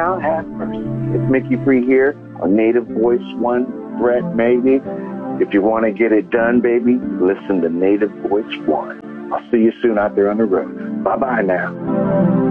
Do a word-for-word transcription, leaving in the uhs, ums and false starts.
now, have mercy. It's Mickey Free here on Native Voice One Threat, maybe. If you want to get it done, baby, listen to Native Voice One. I'll see you soon out there on the road. Bye-bye now.